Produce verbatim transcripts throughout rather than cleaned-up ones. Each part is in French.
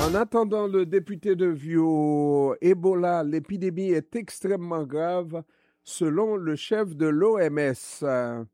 En attendant le député de Vio, Ebola, l'épidémie est extrêmement grave selon le chef de l'O M S.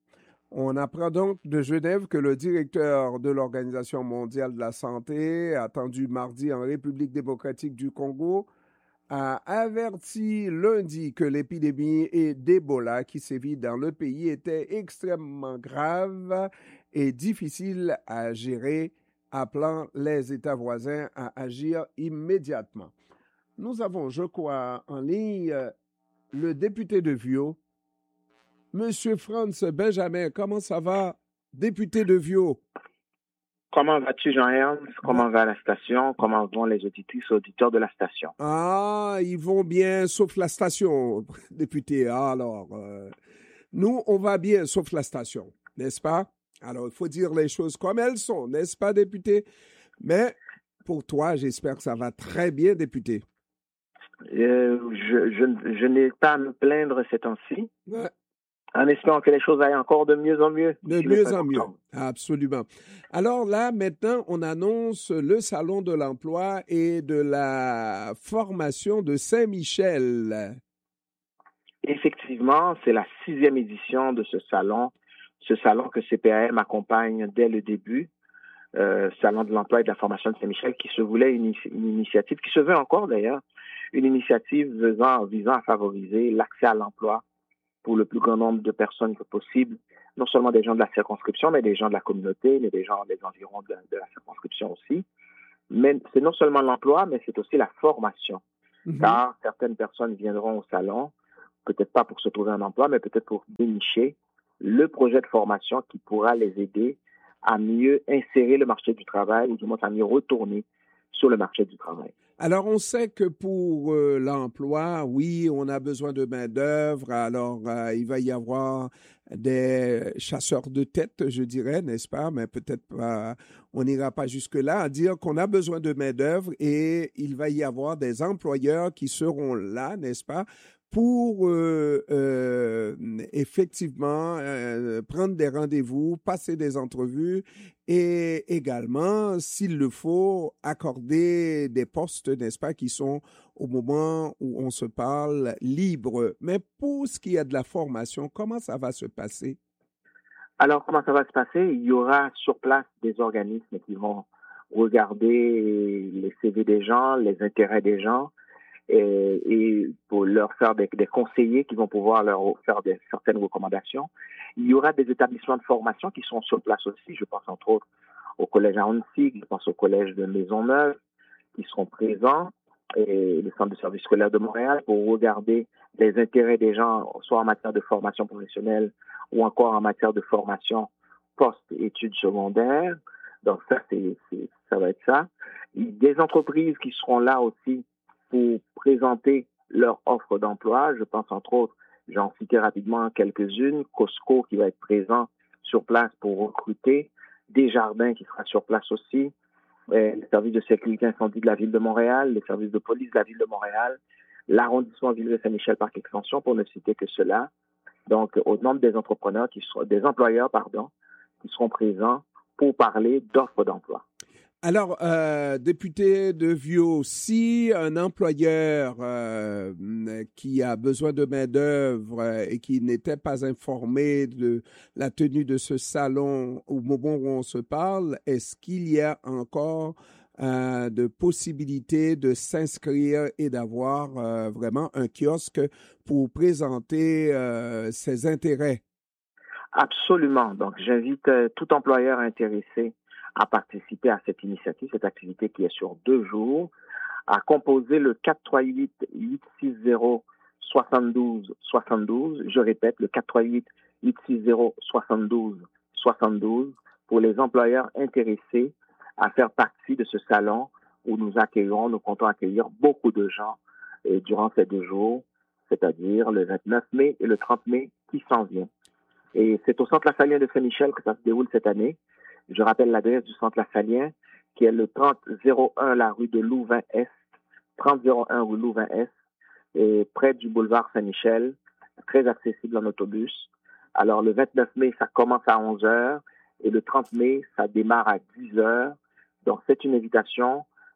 On apprend donc de Genève que le directeur de l'Organisation mondiale de la santé, attendu mardi en République démocratique du Congo, a averti lundi que l'épidémie d'Ebola qui sévit dans le pays était extrêmement grave et difficile à gérer, appelant les États voisins à agir immédiatement. Nous avons, je crois, en ligne le député de Vio, Monsieur Franz Benjamin. Comment ça va, député de Vio? Comment vas-tu, Jean-Ernst? Comment va la station? Comment vont les auditrices et auditeurs de la station? Ah, ils vont bien, sauf la station, député. Alors, euh, nous, on va bien, sauf la station, n'est-ce pas? Alors, il faut dire les choses comme elles sont, n'est-ce pas, député? Mais pour toi, j'espère que ça va très bien, député. Euh, je je, je n'ai pas à me plaindre ces temps-ci. Ouais. En espérant que les choses aillent encore de mieux en mieux. De mieux en mieux, absolument. Alors là, maintenant, on annonce le Salon de l'emploi et de la formation de Saint-Michel. Effectivement, c'est la sixième édition de ce salon, ce salon que C P A M accompagne dès le début, euh, Salon de l'emploi et de la formation de Saint-Michel, qui se voulait une, une initiative, qui se veut encore d'ailleurs, une initiative visant, visant à favoriser l'accès à l'emploi pour le plus grand nombre de personnes que possible, non seulement des gens de la circonscription, mais des gens de la communauté, mais des gens des environs de, de la circonscription aussi. Mais c'est non seulement l'emploi, mais c'est aussi la formation. Mm-hmm. Car certaines personnes viendront au salon, peut-être pas pour se trouver un emploi, mais peut-être pour dénicher le projet de formation qui pourra les aider à mieux insérer le marché du travail, ou du moins à mieux retourner sur le marché du travail. Alors, on sait que pour euh, l'emploi, oui, on a besoin de main-d'œuvre. Alors, euh, il va y avoir des chasseurs de tête, je dirais, n'est-ce pas? Mais peut-être pas, on n'ira pas jusque-là à dire qu'on a besoin de main-d'œuvre et il va y avoir des employeurs qui seront là, n'est-ce pas? Pour euh, euh, effectivement euh, prendre des rendez-vous, passer des entrevues et également, s'il le faut, accorder des postes, n'est-ce pas, qui sont au moment où on se parle libres. Mais pour ce qui est de la formation, comment ça va se passer? Alors, comment ça va se passer? Il y aura sur place des organismes qui vont regarder les C V des gens, les intérêts des gens, Et, et pour leur faire des, des conseillers qui vont pouvoir leur faire des, certaines recommandations. Il y aura des établissements de formation qui sont sur place aussi. Je pense entre autres au collège Aronsig, je pense au collège de Maisonneuve, qui seront présents, et le centre de service scolaire de Montréal pour regarder les intérêts des gens, soit en matière de formation professionnelle ou encore en matière de formation post-études secondaires. Donc ça, c'est, c'est, ça va être ça. Des entreprises qui seront là aussi pour présenter leur offre d'emploi. Je pense entre autres, j'en citer rapidement quelques-unes, Costco qui va être présent sur place pour recruter, Desjardins qui sera sur place aussi, euh, les services de sécurité incendie de la Ville de Montréal, les services de police de la Ville de Montréal, l'arrondissement Ville-de-Saint-Michel Parc Extension, pour ne citer que cela. Donc, au nombre des entrepreneurs, qui seront, des employeurs, pardon, qui seront présents pour parler d'offres d'emploi. Alors, euh, député de Vio, si un employeur euh, qui a besoin de main-d'œuvre euh, et qui n'était pas informé de la tenue de ce salon au moment où on se parle, est-ce qu'il y a encore euh, de possibilités de s'inscrire et d'avoir euh, vraiment un kiosque pour présenter euh, ses intérêts? Absolument. Donc, j'invite euh, tout employeur intéressé à participer à cette initiative, cette activité qui est sur deux jours, à composer le quatre trois huit, huit six zéro, soixante-douze soixante-douze. Je répète, le quatre trois huit, huit six zéro, soixante-douze soixante-douze pour les employeurs intéressés à faire partie de ce salon où nous accueillerons, nous comptons accueillir beaucoup de gens et durant ces deux jours, c'est-à-dire le vingt-neuf mai et le trente mai qui s'en vient. Et c'est au Centre Lassalien de Saint-Michel que ça se déroule cette année. Je rappelle l'adresse du Centre Lassalien, qui est le trente zéro un la rue de Louvain-Est, trente zéro un rue Louvain-Est, et près du boulevard Saint-Michel, très accessible en autobus. Alors, le vingt-neuf mai, ça commence à onze heures, et le trente mai, ça démarre à dix heures. Donc, c'est une invitation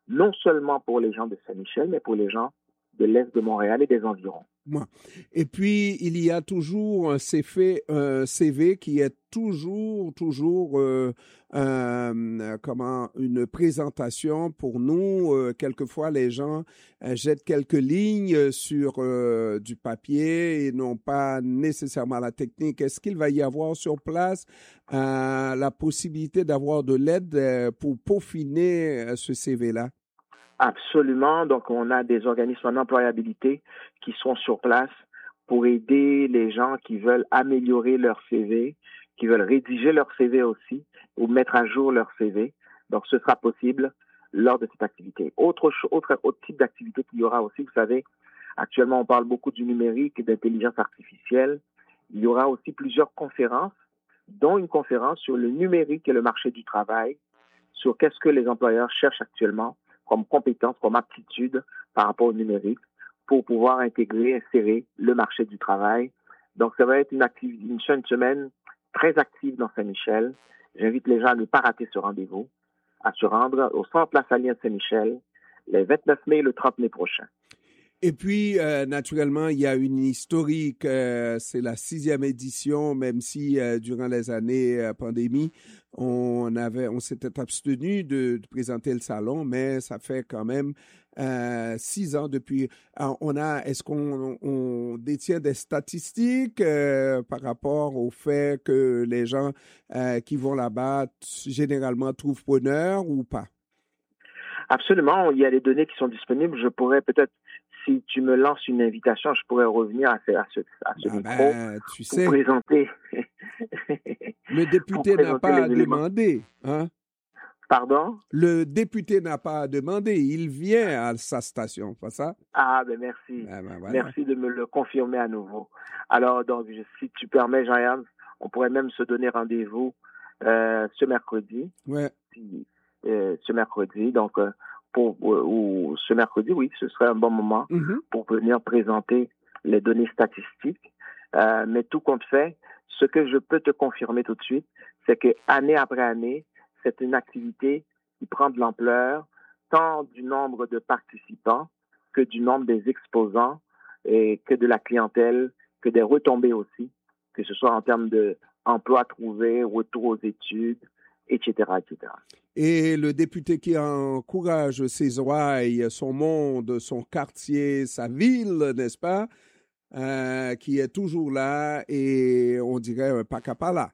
non seulement pour les gens de Saint-Michel, mais pour les gens de l'Est de Montréal et des environs. Et puis, il y a toujours un C V, un C V qui est toujours, toujours euh, euh, comment, une présentation pour nous. Euh, quelquefois, les gens euh, jettent quelques lignes sur euh, du papier et n'ont pas nécessairement la technique. Est-ce qu'il va y avoir sur place euh, la possibilité d'avoir de l'aide euh, pour peaufiner euh, ce C V-là? Absolument. Donc, on a des organismes en employabilité qui sont sur place pour aider les gens qui veulent améliorer leur C V, qui veulent rédiger leur C V aussi ou mettre à jour leur C V. Donc, ce sera possible lors de cette activité. Autre, autre, autre type d'activité qu'il y aura aussi, vous savez, actuellement, on parle beaucoup du numérique et d'intelligence artificielle. Il y aura aussi plusieurs conférences, dont une conférence sur le numérique et le marché du travail, sur qu'est-ce que les employeurs cherchent actuellement comme compétences, comme aptitude par rapport au numérique pour pouvoir intégrer, insérer le marché du travail. Donc, ça va être une, active, une, une semaine très active dans Saint-Michel. J'invite les gens à ne pas rater ce rendez-vous, à se rendre au Centre La Saline Saint-Michel le vingt-neuf mai et le trente mai prochain. Et puis, euh, naturellement, il y a une historique, euh, c'est la sixième édition, même si euh, durant les années euh, pandémie, on avait, on s'était abstenu de, de présenter le salon, mais ça fait quand même euh, six ans depuis. Alors, on a, est-ce qu'on on détient des statistiques euh, par rapport au fait que les gens euh, qui vont là-bas généralement trouvent bonheur ou pas? Absolument, il y a des données qui sont disponibles. Je pourrais peut-être, si tu me lances une invitation, je pourrais revenir à ce, à ce, à ce ah micro ben, tu pour sais, présenter. le député n'a pas à demander, hein? Pardon? Le député n'a pas à demander, il vient à sa station, pas ça? Ah ben merci, ah ben voilà. Merci de me le confirmer à nouveau. Alors donc, si tu permets, Jean-Yann, on pourrait même se donner rendez-vous euh, ce mercredi. Ouais. Si, euh, ce mercredi, donc. Euh, Pour, ou ce mercredi, oui, ce serait un bon moment mm-hmm. pour venir présenter les données statistiques. Euh, mais tout compte fait, ce que je peux te confirmer tout de suite, c'est que année après année, c'est une activité qui prend de l'ampleur, tant du nombre de participants que du nombre des exposants et que de la clientèle, que des retombées aussi, que ce soit en termes d'emploi trouvé, retour aux études, et cetera, et cetera. Et le député qui encourage ses ouailles, son monde, son quartier, sa ville, n'est-ce pas, euh, qui est toujours là et on dirait un pacapala.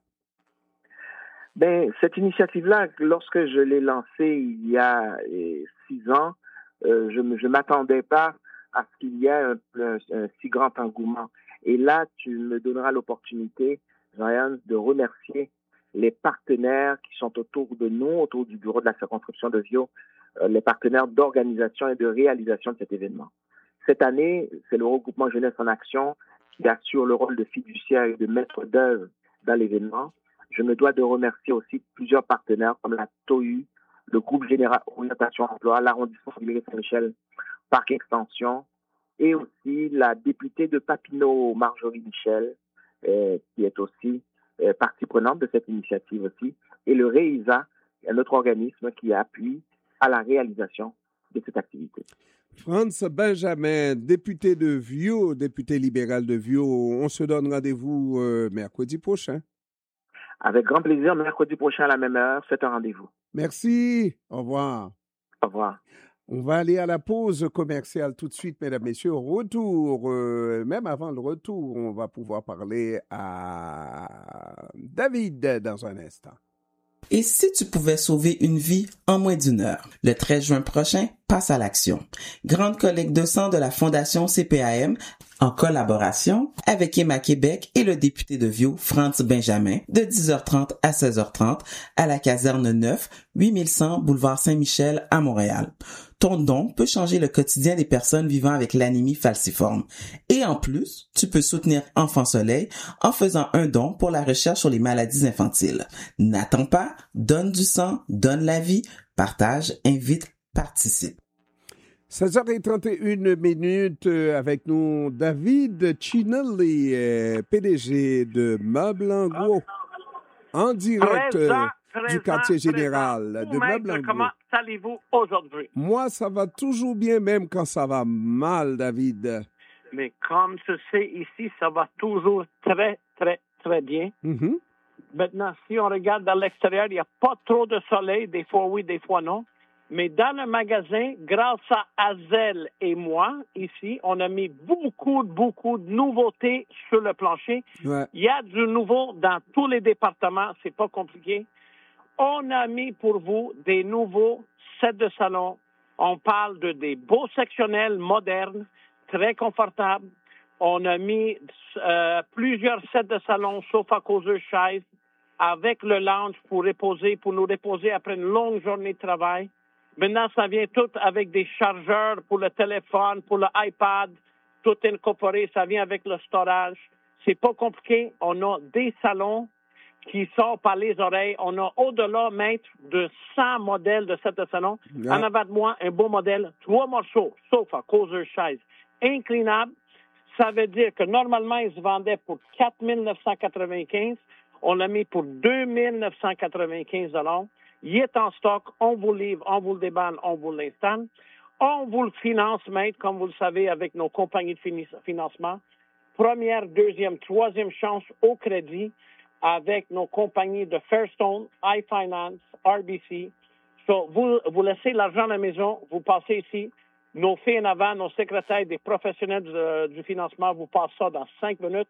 Ben, cette initiative-là, lorsque je l'ai lancée il y a eh, six ans, euh, je ne m'attendais pas à ce qu'il y ait un, un, un si grand engouement. Et là, tu me donneras l'opportunité, Jean-Yann, de remercier les partenaires qui sont autour de nous, autour du bureau de la circonscription de Viau, euh, les partenaires d'organisation et de réalisation de cet événement. Cette année, c'est le regroupement Jeunesse en Action qui assure le rôle de fiduciaire et de maître d'œuvre dans l'événement. Je me dois de remercier aussi plusieurs partenaires comme la T O U, le groupe général Orientation Emploi, l'arrondissement Saint-Michel, Parc Extension, et aussi la députée de Papineau, Marjorie Michel, euh, qui est aussi Euh, partie prenante de cette initiative aussi, et le REISA, un autre organisme qui appuie à la réalisation de cette activité. Frantz Benjamin, député de Viau, député libéral de Viau, on se donne rendez-vous euh, mercredi prochain. Avec grand plaisir, mercredi prochain à la même heure, c'est un rendez-vous. Merci, au revoir. Au revoir. On va aller à la pause commerciale tout de suite, mesdames, messieurs. Au retour, euh, même avant le retour, on va pouvoir parler à David dans un instant. Et si tu pouvais sauver une vie en moins d'une heure? Le treize juin prochain, passe à l'action. Grande collecte de sang de la Fondation C P A M en collaboration avec Emma Québec et le député de Viau, Frantz Benjamin, de dix heures trente à seize heures trente à la caserne neuf, huit mille cent boulevard Saint-Michel à Montréal. Ton don peut changer le quotidien des personnes vivant avec l'anémie falciforme. Et en plus, tu peux soutenir Enfant Soleil en faisant un don pour la recherche sur les maladies infantiles. N'attends pas, donne du sang, donne la vie, partage, invite, participe. seize heures trente et une minutes avec nous, David Cinelli, P D G de Meubles en Gros, en direct du quartier général de Meubles Comment allez-vous aujourd'hui? Moi, ça va toujours bien, même quand ça va mal, David. Mais comme tu sais, ici, ça va toujours très, très, très bien. Mm-hmm. Maintenant, si on regarde à l'extérieur, il n'y a pas trop de soleil, des fois oui, des fois non. Mais dans le magasin, grâce à Hazel et moi, ici, on a mis beaucoup, beaucoup de nouveautés sur le plancher. Ouais. Il y a du nouveau dans tous les départements, c'est pas compliqué. On a mis pour vous des nouveaux sets de salon. On parle de des beaux sectionnels modernes, très confortables. On a mis euh, plusieurs sets de salon, sofa causeux, chaises, avec le lounge pour reposer, pour nous reposer après une longue journée de travail. Maintenant, ça vient tout avec des chargeurs pour le téléphone, pour le iPad, tout incorporé. Ça vient avec le storage. C'est pas compliqué. On a des salons qui sortent par les oreilles. On a au-delà, maître, de cent modèles de cette salon. Ouais. En avant de moi, un beau modèle, trois morceaux, sofa, causeur, chaise, inclinable. Ça veut dire que normalement, ils se vendaient pour quatre mille neuf cent quatre-vingt-quinze. On l'a mis pour deux mille neuf cent quatre-vingt-quinze dollars. Il est en stock, on vous le livre, on vous le déballe, on vous l'installe. On vous le finance, maître, comme vous le savez, avec nos compagnies de financement. Première, deuxième, troisième chance au crédit avec nos compagnies de Fairstone, iFinance, R B C. So, vous, vous laissez l'argent à la maison, vous passez ici. Nos filles en avant, nos secrétaires, des professionnels du, du financement, vous passez ça dans cinq minutes.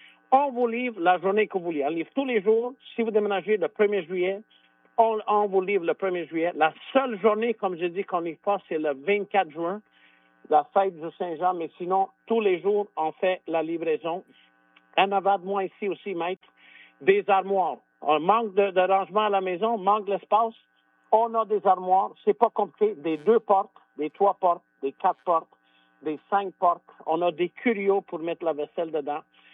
On vous livre la journée que vous voulez. On livre tous les jours. Si vous déménagez le premier juillet, On, on vous livre le premier juillet. La seule journée, comme je dis, qu'on n'y passe, c'est le vingt-quatre juin, la fête du Saint-Jean. Mais sinon, tous les jours, on fait la livraison. En avant de moi ici aussi, maître, des armoires. On manque de, de rangement à la maison, on manque d'espace. On a des armoires. C'est pas compliqué. Des deux portes, des trois portes, des quatre portes, des cinq portes. On a des curios pour mettre la vaisselle dedans.